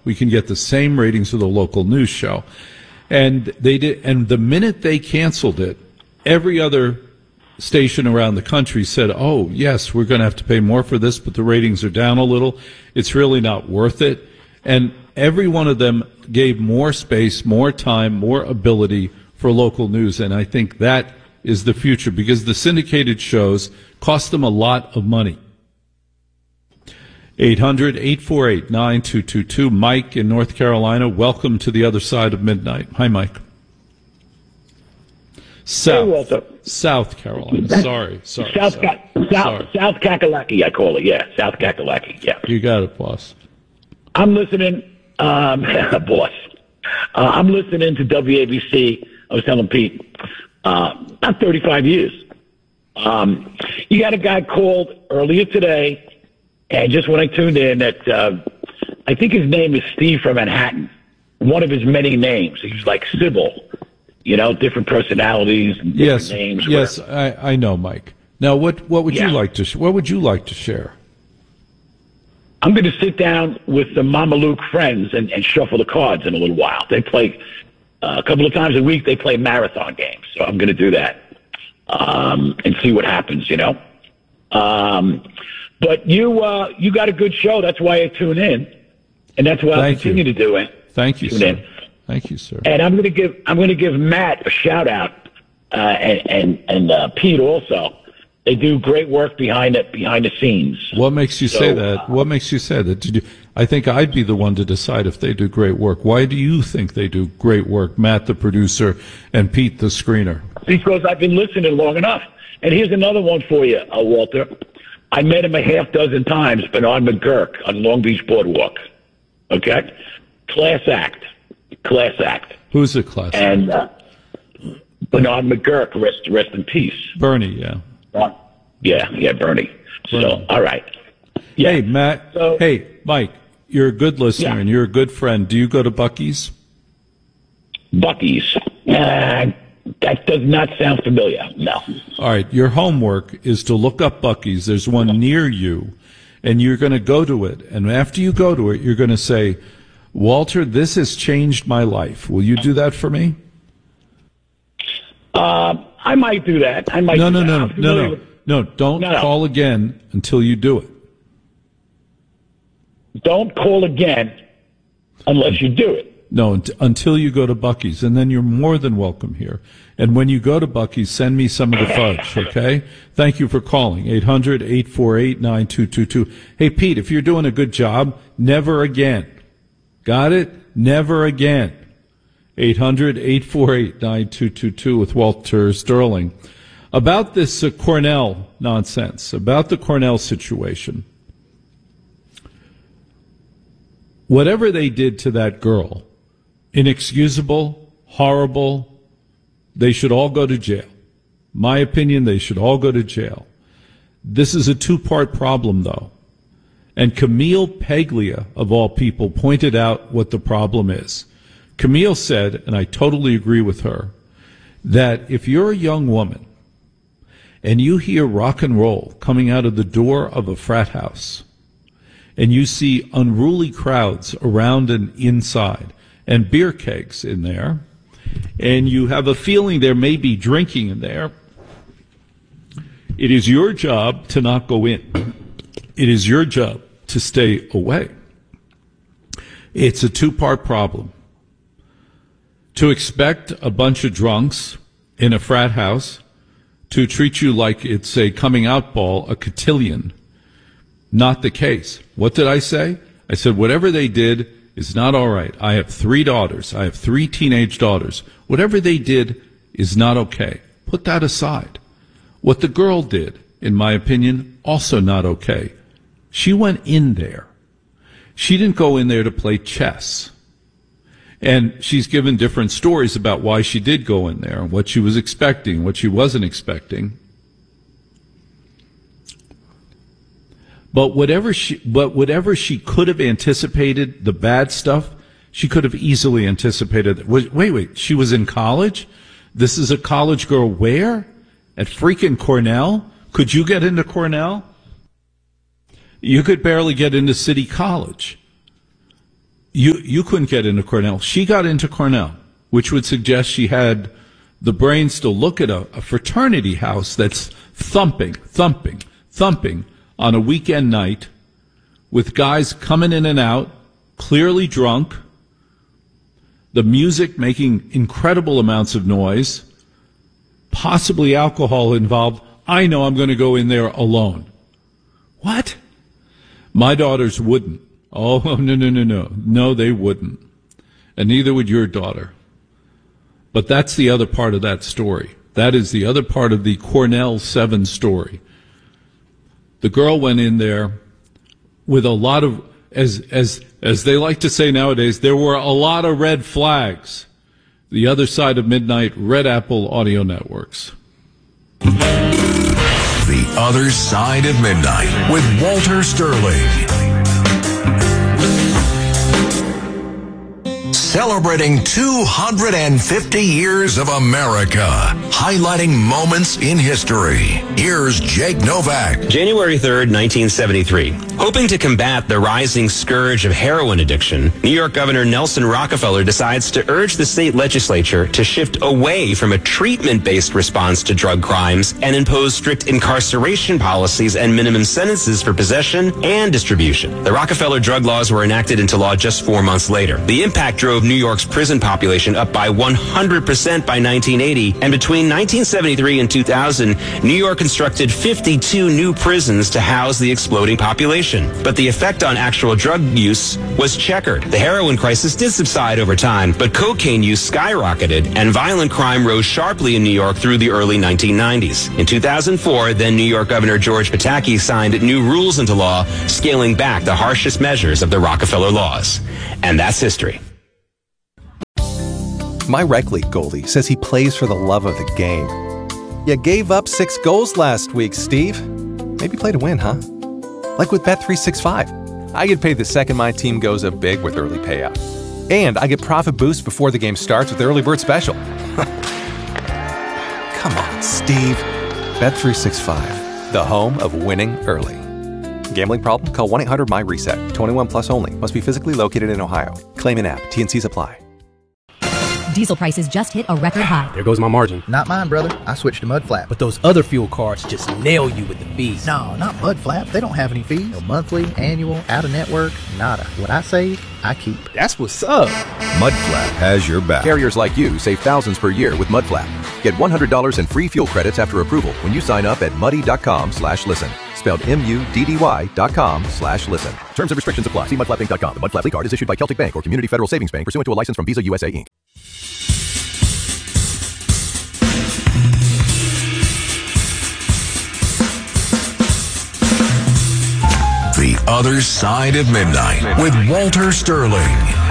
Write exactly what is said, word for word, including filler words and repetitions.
We can get the same ratings with a local news show. And they did, and the minute they canceled it, every other station around the country said, oh, yes, we're going to have to pay more for this, but the ratings are down a little. It's really not worth it. And every one of them gave more space, more time, more ability for local news. And I think that is the future, because the syndicated shows cost them a lot of money. eight hundred, eight four eight, nine two two two. Mike in North Carolina, welcome to the other side of midnight. Hi, Mike. South, hey, Walter. South Carolina. Sorry, sorry. South, sorry. South, sorry. South Kakalaki, I call it. Yeah, South Kakalaki. Yeah. You got it, boss. I'm listening, um, boss. Uh, I'm listening to W A B C. I was telling Pete, uh, about thirty-five years. Um, you got a guy called earlier today, and just when I tuned in, that uh, I think his name is Steve from Manhattan. One of his many names. He's like Sybil. You know, different personalities and different yes, names. Yes, I, I know, Mike. Now, what what would yeah. you like to sh- what would you like to share? I'm going to sit down with the Mama Luke friends and, and shuffle the cards in a little while. They play uh, a couple of times a week. They play marathon games, so I'm going to do that um, and see what happens. You know, um, but you uh, you got a good show. That's why I tune in, and that's why I continue you. to do it. Thank you, tune sir. In. Thank you, sir. And I'm going to give I'm going to give Matt a shout out, uh, and and and uh, Pete also. They do great work behind it behind the scenes. What makes you so, say that? Uh, what makes you say that? Did you? I think I'd be the one to decide if they do great work. Why do you think they do great work, Matt, the producer, and Pete, the screener? Because I've been listening long enough. And here's another one for you, uh, Walter. I met him a half dozen times, Bernard McGurk on Long Beach Boardwalk. Okay, class act. Class act. Who's a class and, act? And uh, Bernard McGurk, rest, rest in peace. Bernie, yeah. Uh, yeah, yeah, Bernie. Bernie. So, all right. Yeah. Hey, Matt. So, hey, Mike, you're a good listener yeah. and you're a good friend. Do you go to Buc-ee's? Buc-ee's. Uh, that does not sound familiar, no. All right, your homework is to look up Buc-ee's. There's one near you, and you're going to go to it. And after you go to it, you're going to say, Walter, this has changed my life. Will you do that for me? Uh, I might do that. I might. No, do no, that. no, I'm no, no, with... no. Don't no, no. call again until you do it. Don't call again unless you do it. No, unt- until you go to Buc-ee's, and then you're more than welcome here. And when you go to Buc-ee's, send me some of the fudge, okay? Thank you for calling. eight hundred, eight four eight, nine two two two. Hey, Pete, if you're doing a good job, never again. Got it? Never again. eight hundred, eight four eight, nine two two two with Walter Sterling. About this uh, Cornell nonsense, about the Cornell situation. Whatever they did to that girl, inexcusable, horrible, they should all go to jail. My opinion, they should all go to jail. This is a two-part problem, though. And Camille Paglia, of all people, pointed out what the problem is. Camille said, and I totally agree with her, that if you're a young woman and you hear rock and roll coming out of the door of a frat house, and you see unruly crowds around and inside, and beer kegs in there, and you have a feeling there may be drinking in there, it is your job to not go in. It is your job to stay away. It's a two-part problem. To expect a bunch of drunks in a frat house to treat you like it's a coming out ball, a cotillion, not the case. What did I say? I said, whatever they did is not all right. I have three daughters. I have three teenage daughters. Whatever they did is not okay. Put that aside. What the girl did, in my opinion, also not okay. She went in there. She didn't go in there to play chess. And she's given different stories about why she did go in there, what she was expecting, what she wasn't expecting. But whatever she, but whatever she could have anticipated, the bad stuff, she could have easily anticipated. Wait, wait, she was in college? This is a college girl where? At freaking Cornell? Could you get into Cornell? You could barely get into City College. you you couldn't get into Cornell. She got into Cornell, which would suggest she had the brains to look at a, a fraternity house that's thumping, thumping, thumping on a weekend night with guys coming in and out, clearly drunk, the music making incredible amounts of noise, possibly alcohol involved. I know I'm going to go in there alone. What? My daughters wouldn't. Oh, no, no, no, no. No, they wouldn't. And neither would your daughter. But that's the other part of that story. That is the other part of the Cornell seven story. The girl went in there with a lot of, as as as they like to say nowadays, there were a lot of red flags. The Other Side of Midnight, Red Apple Audio Networks. The Other Side of Midnight with Walter Sterling. Celebrating two hundred fifty years of America, highlighting moments in history. Here's Jake Novak. January third, nineteen seventy-three. Hoping to combat the rising scourge of heroin addiction, New York Governor Nelson Rockefeller decides to urge the state legislature to shift away from a treatment-based response to drug crimes and impose strict incarceration policies and minimum sentences for possession and distribution. The Rockefeller drug laws were enacted into law just four months later. The impact drove New York's prison population up by one hundred percent by nineteen eighty, and between nineteen seventy-three and two thousand, New York constructed fifty-two new prisons to house the exploding population. But the effect on actual drug use was checkered. The heroin crisis did subside over time, but cocaine use skyrocketed, and violent crime rose sharply in New York through the early nineteen nineties. In two thousand four, then New York Governor George Pataki signed new rules into law, scaling back the harshest measures of the Rockefeller laws. And that's history. My rec league goalie says he plays for the love of the game. You gave up six goals last week, Steve. Maybe play to win, huh? Like with Bet three sixty-five. I get paid the second my team goes up big with early payout. And I get profit boosts before the game starts with the early bird special. Come on, Steve. Bet three sixty-five, the home of winning early. Gambling problem? Call one eight hundred M Y reset. twenty-one plus only. Must be physically located in Ohio. Claim in app. T N Cs apply. Diesel prices just hit a record high. There goes my margin. Not mine, brother. I switched to Mudflap. But those other fuel cards just nail you with the fees. No, not Mudflap. They don't have any fees. No monthly, annual, out-of-network, nada. What I save, I keep. That's what's up. Mudflap has your back. Carriers like you save thousands per year with Mudflap. Get one hundred dollars in free fuel credits after approval when you sign up at muddy.com slash listen. Spelled M-U-D-D-Y dot com slash listen. Terms and restrictions apply. See mudflap inc dot com. The Mudflap card is issued by Celtic Bank or Community Federal Savings Bank pursuant to a license from Visa U S A, Incorporated. The Other Side of Midnight with Walter Sterling.